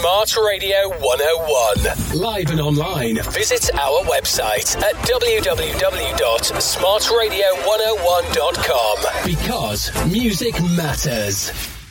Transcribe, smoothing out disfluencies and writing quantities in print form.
Smart Radio 101. Live and online, visit our website at www.smartradio101.com. Because music matters.